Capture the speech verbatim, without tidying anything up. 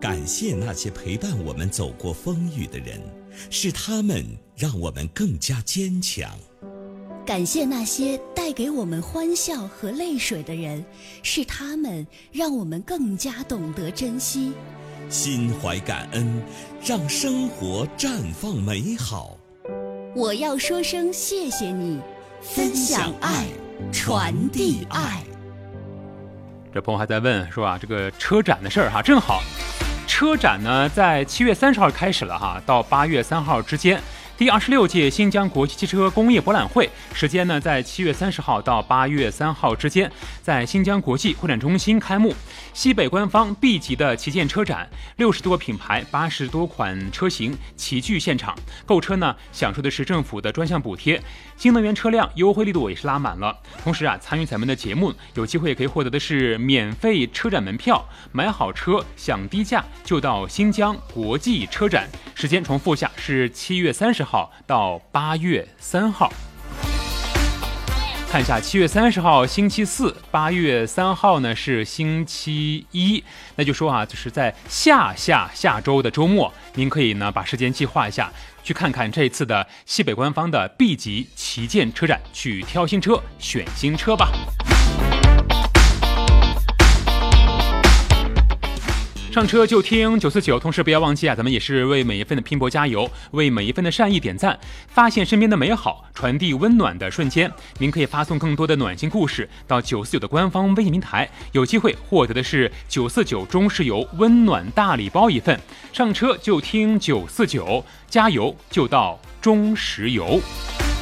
感谢那些陪伴我们走过风雨的人，是他们让我们更加坚强。 感谢那些带给我们欢笑和泪水的人，是他们让我们更加懂得珍惜。 心怀感恩，让生活绽放美好。 我要说声谢谢你，分享爱，传递爱。 这朋友还在问说啊，这个车展的事儿哈，正好，车展呢在七月三十号开始了哈，到八月三号之间。第二十六届新疆国际汽车工业博览会时间呢，在七月三十号到八月三号之间，在新疆国际会展中心开幕。西北官方 B 级的旗舰车展，六十多品牌、八十多款车型齐聚现场。购车呢，享受的是政府的专项补贴，新能源车辆优惠力度也是拉满了。同时啊，参与咱们的节目，有机会可以获得的是免费车展门票，买好车享低价，就到新疆国际车展。时间重复下是七月三十号到八月三号。看一下，七月三十号星期四，八月三号呢是星期一，那就说啊，就是在下下下周的周末，您可以呢把时间计划一下，去看看这一次的西北官方的 B 级旗舰车展，去挑新车、选新车吧。上车就听九四九，同时不要忘记啊，咱们也是为每一份的拼搏加油，为每一份的善意点赞，发现身边的美好，传递温暖的瞬间。您可以发送更多的暖心故事到九四九的官方微信平台，有机会获得的是九四九中石油温暖大礼包一份。上车就听九四九，加油就到中石油。